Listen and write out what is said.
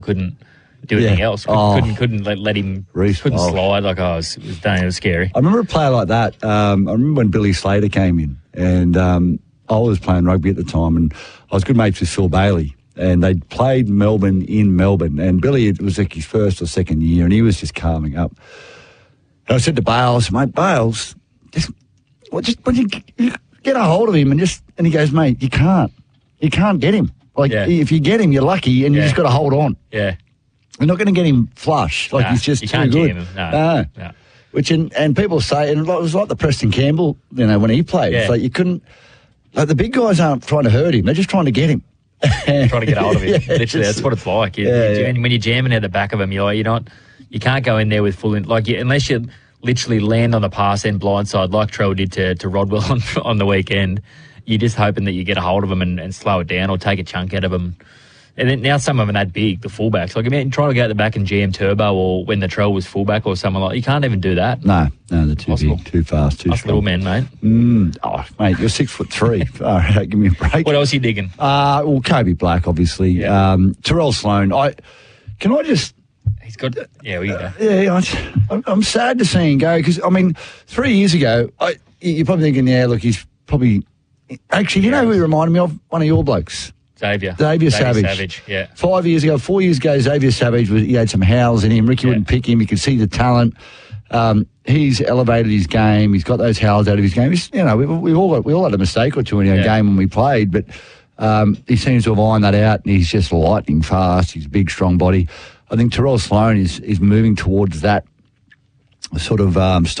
couldn't do anything else. Couldn't let him. Couldn't slide. Like, it was scary. I remember a player like that. I remember when Billy Slater came in, and I was playing rugby at the time, and I was good mates with Phil Bailey, and they'd played Melbourne in Melbourne, and Billy, it was like his first or second year, and he was just calming up. And I said to Bales, mate, Bales, just you get a hold of him, and he goes, mate, you can't get him. Like, if you get him, you're lucky, and you just got to hold on. Yeah. You're not going to get him flush. Like, he's just too good. Him. No. Which, and people say, and it was like the Preston Campbell, when he played. It's like you couldn't, like the big guys aren't trying to hurt him. They're just trying to get him. Trying to get hold of him. Literally, that's what it's like. When you're jamming at the back of him, you can't go in there with full, unless you literally land on the pass end blindside like Trell did to Rodwell on the weekend. You're just hoping that you get a hold of him and slow it down or take a chunk out of him. And then now some of them are that big, the fullbacks. Like, trying to go at the back and jam Turbo or when the Trell was fullback or something like that. You can't even do that. No, they're too big, too fast, too strong. Little men, mate. Mate, you're 6'3". All right, give me a break. What else are you digging? Kobe Black, obviously. Yeah. Terrell Sloan. He's got... Yeah, we go. Yeah, I'm sad to see him go because, 3 years ago, you're probably thinking, look, he's probably... Actually, you know who he reminded me of? One of your blokes. Xavier Savage. Yeah. 4 years ago, Xavier Savage, he had some howls in him. Ricky wouldn't pick him. You could see the talent. He's elevated his game. He's got those howls out of his game. We all had a mistake or two in our game when we played, but he seems to have ironed that out, and he's just lightning fast. He's a big, strong body. I think Terrell Sloan is moving towards that sort of style.